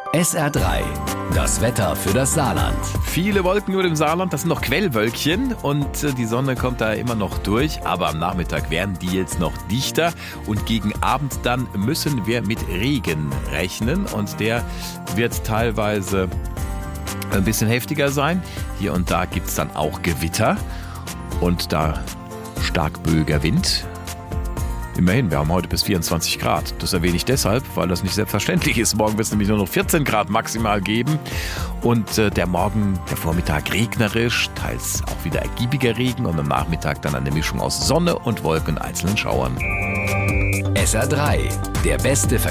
SR3, das Wetter für das Saarland. Viele Wolken über dem Saarland, das sind noch Quellwölkchen und die Sonne kommt da immer noch durch, aber am Nachmittag werden die jetzt noch dichter und gegen Abend dann müssen wir mit Regen rechnen und der wird teilweise ein bisschen heftiger sein. Hier und da gibt es dann auch Gewitter und da stark böiger Wind. Immerhin, wir haben heute bis 24 Grad. Das erwähne ich deshalb, weil das nicht selbstverständlich ist. Morgen wird es nämlich nur noch 14 Grad maximal geben. Und der Vormittag regnerisch, teils auch wieder ergiebiger Regen und am Nachmittag dann eine Mischung aus Sonne und Wolken und einzelnen Schauern. SR3, der beste